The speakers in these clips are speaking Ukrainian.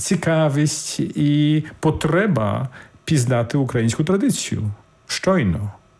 цікавість і потреба пізнати українську традицію. Щойно.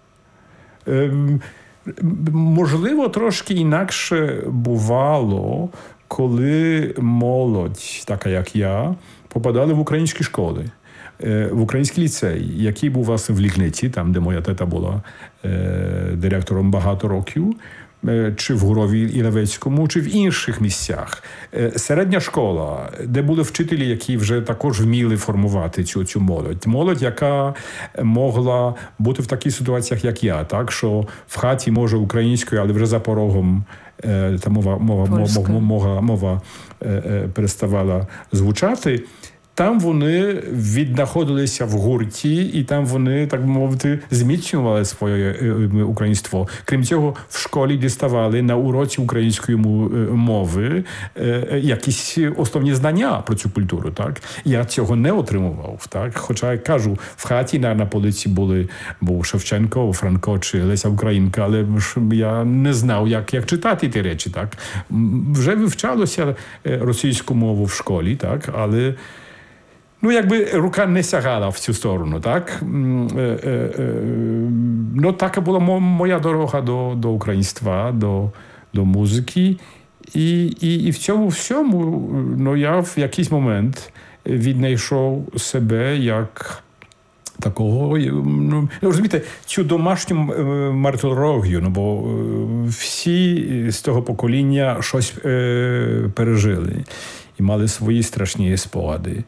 Можливо, трошки інакше бувало, коли молодь, така як я, попадали в українські школи, в український ліцей, який був, власне, в Лігниці, там, де моя тета була директором багато років, чи в Гурові Іловецькому, чи в інших місцях. Середня школа, де були вчителі, які вже також вміли формувати цю молодь. Молодь, яка могла бути в таких ситуаціях, як я, так, що в хаті, може, українською, але вже за порогом та мова переставала звучати. Там вони віднаходилися в гурті, і там вони, так би мовити, зміцнювали своє українство. Крім цього, в школі діставали на уроці української мови якісь основні знання про цю культуру. Так? Я цього не отримував. Так? Хоча, я кажу, в хаті на полиці був Шевченко, Франко чи Леся Українка, але я не знав, як читати ті речі. Так? Вже вивчалося російську мову в школі, так? Але якби рука не сягала в цю сторону, так? Така була моя дорога до українства, до музики. І в цьому всьому, я в якийсь момент віднайшов себе як такого, розумієте, цю домашню мартирологію, бо всі з того покоління щось пережили і мали свої страшні спогади.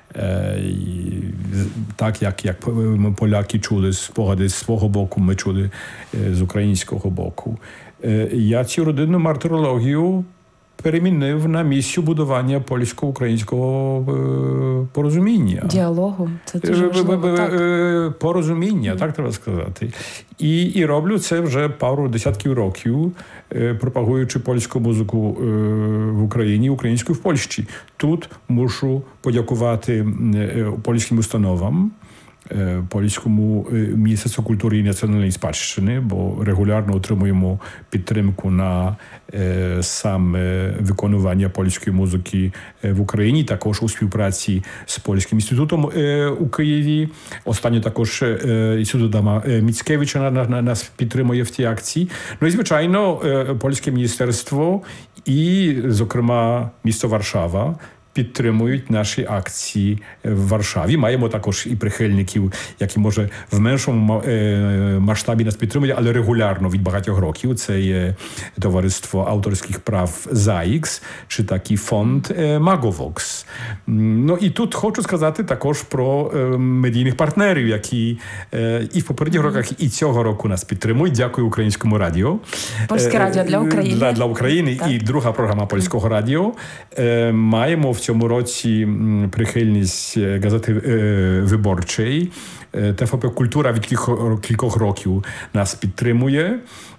Так, як ми, поляки, чули спогади з свого боку, ми чули з українського боку. Я цю родинну мартирологію перемінив на місію будування польсько-українського порозуміння. Діалогу. Це дуже важливо. Порозуміння, так треба сказати. І роблю це вже пару десятків років, пропагуючи польську музику в Україні, українську в Польщі. Тут мушу подякувати польським установам, Польському Міністерству культури і національної спадщини, бо регулярно отримуємо підтримку на саме виконування польської музики в Україні, також у співпраці з Польським інститутом у Києві. Останньо також Інститут Адама Міцкевича нас підтримує в цій акції. І, звичайно, Польське міністерство і, зокрема, місто Варшава підтримують наші акції в Варшаві. Маємо також і прихильників, які, може, в меншому масштабі нас підтримують, але регулярно від багатьох років. Це є Товариство авторських прав ZAIX, чи такий фонд Magovox. І тут хочу сказати також про медійних партнерів, які і в попередніх роках, і цього року нас підтримують. Дякую Українському радіо. Польське радіо для України. Для України. І друга програма Польського радіо. Маємо в цьому році прихильність газети «Виборчий». ТФП «Культура» від кількох років нас підтримує.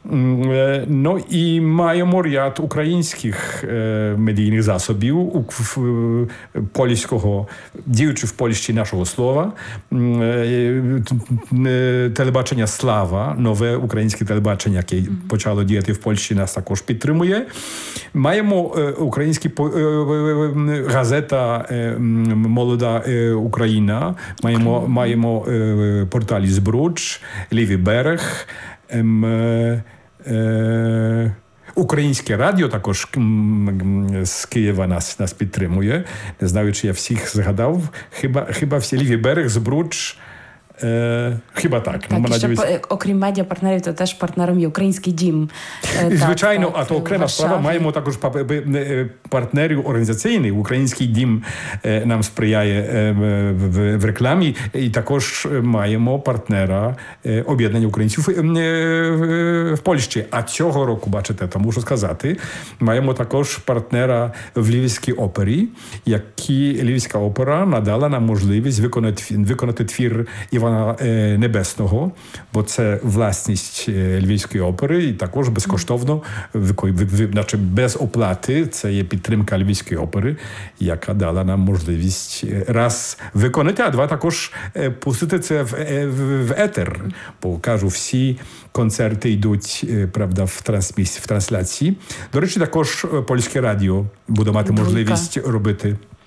І маємо ряд українських медійних засобів польського, діючи в Польщі нашого слова. Телебачення «Слава», нове українське телебачення, яке почало діяти в Польщі, нас також підтримує. Маємо українські газета «Молода Україна», маємо порталі «Збруч», «Лівий берег», Українське радіо також з Києва нас підтримує. Не знаю, чи я всіх згадав. Хіба всі «Лівий берег», «Збруч», хіба так. Так, і ще, окрім медіапартнерів, то теж партнером є Український дім. Звичайно, а то окрема справа. Маємо також партнерів організаційних. Український дім нам сприяє в рекламі. І також маємо партнера об'єднання українців в Польщі. А цього року, бачите, то мушу сказати, маємо також партнера в Львівській опері, Львівська опера надала нам можливість виконати твір Івана Небесного, бо це власність Львівської опери, і також безкоштовно, значить без оплати, це є підтримка Львівської опери, яка дала нам можливість раз виконати, а два також пустити це в етер. Бо, кажу, всі концерти йдуть, правда, в трансляції. До речі, також Польське радіо буде мати можливість робити